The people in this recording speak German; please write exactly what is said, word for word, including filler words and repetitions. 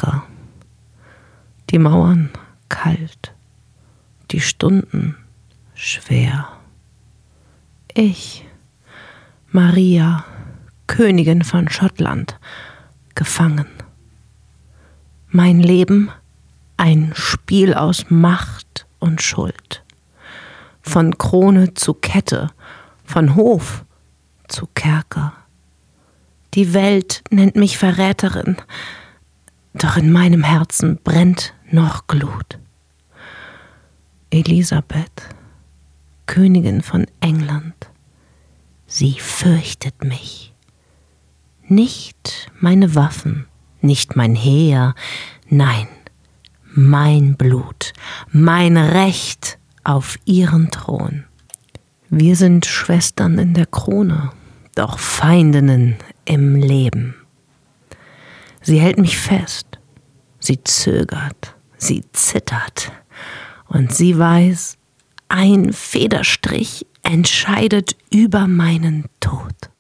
Kerker. Die Mauern kalt, die Stunden schwer. Ich, Maria, Königin von Schottland, gefangen. Mein Leben ein Spiel aus Macht und Schuld. Von Krone zu Kette, von Hof zu Kerker. Die Welt nennt mich Verräterin, doch in meinem Herzen brennt noch Glut. Elisabeth, Königin von England, sie fürchtet mich. Nicht meine Waffen, nicht mein Heer, nein, mein Blut, mein Recht auf ihren Thron. Wir sind Schwestern in der Krone, doch Feindinnen im Leben. Sie hält mich fest, sie zögert, sie zittert und sie weiß, ein Federstrich entscheidet über meinen Tod.